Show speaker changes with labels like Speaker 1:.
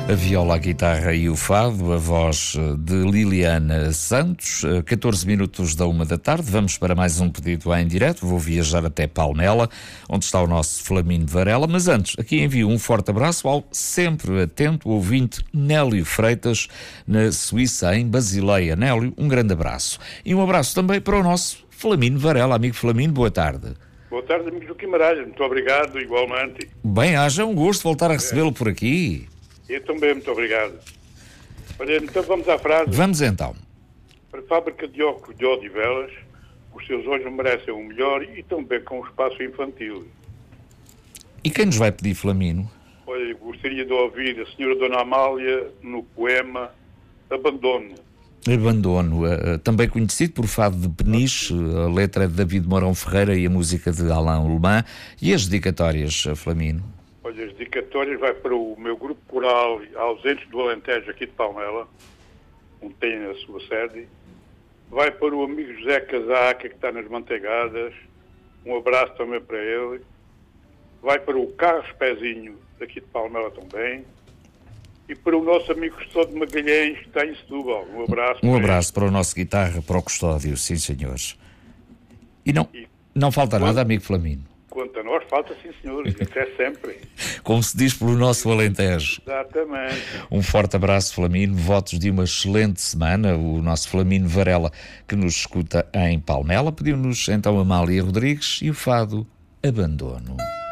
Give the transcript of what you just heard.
Speaker 1: A viola, a guitarra e o fado, a voz de Liliana Santos, 14 minutos da 1 da tarde. Vamos para mais um pedido em direto. Vou viajar até Palmela, onde está o nosso Flamínio Varela. Mas antes, aqui envio um forte abraço ao sempre atento ouvinte Nélio Freitas, na Suíça, em Basileia. Nélio, um grande abraço. E um abraço também para o nosso Flamínio Varela. Amigo Flamínio, boa tarde.
Speaker 2: Boa tarde, amigos do Guimarães. Muito obrigado, igualmente.
Speaker 1: Bem, haja um gosto voltar a recebê-lo por aqui.
Speaker 2: Eu também, muito obrigado. Olha, então vamos à frase.
Speaker 1: Vamos então.
Speaker 2: Para a fábrica de óculos de Odivelas, os seus olhos merecem o melhor e também com o espaço infantil.
Speaker 1: E quem nos vai pedir, Flamínio?
Speaker 2: Olha, gostaria de ouvir a senhora Dona Amália no poema Abandono.
Speaker 1: Abandono, também conhecido por Fado de Peniche, a letra é de David Mourão Ferreira e a música de Alain Alemã. E as dedicatórias, Flamínio?
Speaker 2: Olha, as dedicatórias vai para o meu grupo coral Ausentes do Alentejo aqui de Palmela, onde tem a sua sede. Vai para o amigo José Casaca, que está nas Manteigadas. Um abraço também para ele. Vai para o Carlos Pezinho, daqui de Palmela também. E para o nosso amigo Custódio de Magalhães, que está em Setúbal. Um abraço.
Speaker 1: Um abraço para o nosso guitarra, para o Custódio, sim senhores. E não falta nada, amigo Flamínio?
Speaker 2: Quanto a nós, falta sim senhores, isso é sempre.
Speaker 1: Como se diz pelo nosso Alentejo.
Speaker 2: Exatamente.
Speaker 1: Um forte abraço, Flamínio, votos de uma excelente semana. O nosso Flamínio Varela, que nos escuta em Palmela, pediu-nos então Amália Rodrigues e o fado Abandono.